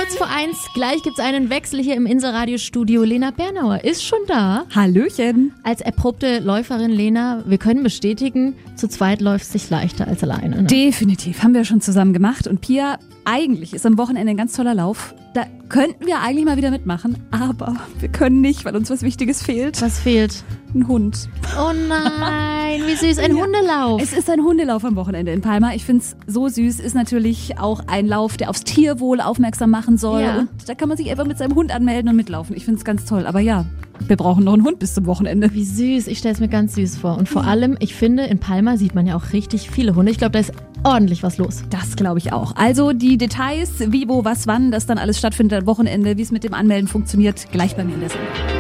Kurz vor 1, gleich gibt's einen Wechsel hier im Inselradiostudio. Lena Bernauer ist schon da. Hallöchen. Als erprobte Läuferin, Lena, wir können bestätigen, zu zweit läuft es sich leichter als alleine. Ne? Definitiv, haben wir schon zusammen gemacht. Und Pia, eigentlich ist am Wochenende ein ganz toller Lauf. Da könnten wir eigentlich mal wieder mitmachen, aber wir können nicht, weil uns was Wichtiges fehlt. Was fehlt? Ein Hund. Oh nein, wie süß, ein Hundelauf. Es ist ein Hundelauf am Wochenende in Palma. Ich finde es so süß. Ist natürlich auch ein Lauf, der aufs Tierwohl aufmerksam machen soll. Ja. Und da kann man sich einfach mit seinem Hund anmelden und mitlaufen. Ich finde es ganz toll. Aber ja, wir brauchen noch einen Hund bis zum Wochenende. Wie süß, ich stelle es mir ganz süß vor. Und vor allem, ich finde, in Palma sieht man ja auch richtig viele Hunde. Ich glaube, da ist ordentlich was los. Das glaube ich auch. Also die Details, wie, wo, was, wann, das dann alles stattfindet am Wochenende, wie es mit dem Anmelden funktioniert, gleich bei mir in der Sendung.